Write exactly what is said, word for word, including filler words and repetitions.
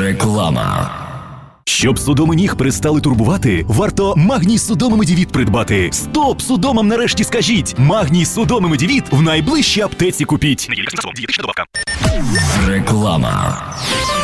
Реклама. Щоб судоми ніг перестали турбувати, варто Магній Судоми Медівіт придбати. Стоп! Судомам нарешті скажіть! Магній Судоми Медівіт в найближчій аптеці купіть. Реклама.